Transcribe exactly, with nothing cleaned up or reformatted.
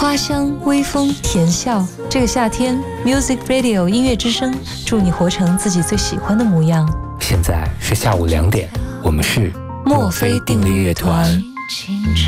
花香、微风、甜笑。这个夏天 Music Radio 音乐之声，祝你活成自己最喜欢的模样。 现在是下午两点，我们是墨菲定律乐团。 清晨